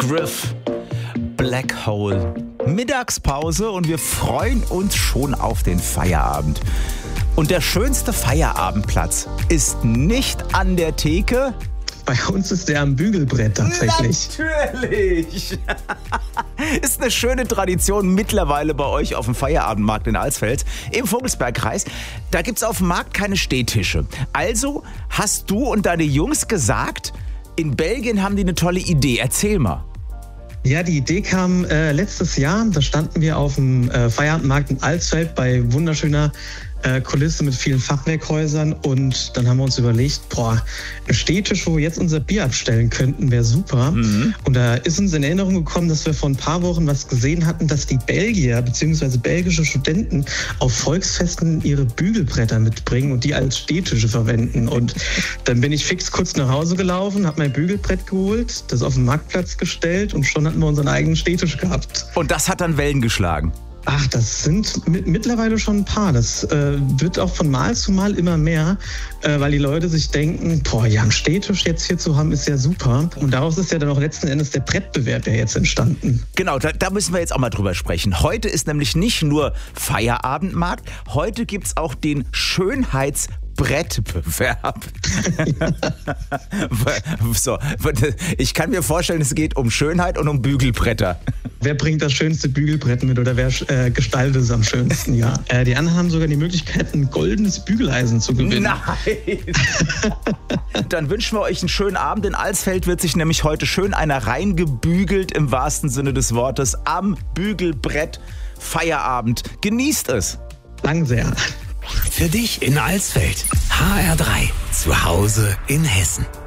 Griff, Black Hole, Mittagspause und wir freuen uns schon auf den Feierabend. Und der schönste Feierabendplatz ist nicht an der Theke. Bei uns ist der am Bügelbrett tatsächlich. Natürlich! Ist eine schöne Tradition mittlerweile bei euch auf dem Feierabendmarkt in Alsfeld im Vogelsbergkreis. Da gibt's auf dem Markt keine Stehtische. Also hast du und deine Jungs gesagt, in Belgien haben die eine tolle Idee. Erzähl mal. Ja, die Idee kam letztes Jahr. Da standen wir auf dem Feierabendmarkt in Alsfeld bei wunderschöner Kulisse mit vielen Fachwerkhäusern und dann haben wir uns überlegt, ein Stehtisch, wo wir jetzt unser Bier abstellen könnten, wäre super. Und da ist uns in Erinnerung gekommen, dass wir vor ein paar Wochen was gesehen hatten, dass die Belgier bzw. belgische Studenten auf Volksfesten ihre Bügelbretter mitbringen und die als Stehtische verwenden. Und dann bin ich fix kurz nach Hause gelaufen, habe mein Bügelbrett geholt, das auf den Marktplatz gestellt und schon hatten wir unseren eigenen Stehtisch gehabt. Und das hat dann Wellen geschlagen? Ach, das sind mittlerweile schon ein paar. Das wird auch von Mal zu Mal immer mehr, weil die Leute sich denken, einen Stehtisch jetzt hier zu haben, ist ja super. Und daraus ist ja dann auch letzten Endes der Brettbewerb ja jetzt entstanden. Genau, da müssen wir jetzt auch mal drüber sprechen. Heute ist nämlich nicht nur Feierabendmarkt, heute gibt's auch den Schönheitsbrettbewerb. So, ich kann mir vorstellen, es geht um Schönheit und um Bügelbretter. Wer bringt das schönste Bügelbrett mit oder wer gestaltet es am schönsten? Ja. Die anderen haben sogar die Möglichkeit, ein goldenes Bügeleisen zu gewinnen. Nein! Dann wünschen wir euch einen schönen Abend. In Alsfeld wird sich nämlich heute schön einer reingebügelt, im wahrsten Sinne des Wortes, am Bügelbrett. Feierabend. Genießt es! Lang sehr. Für dich in Alsfeld. HR3. Zu Hause in Hessen.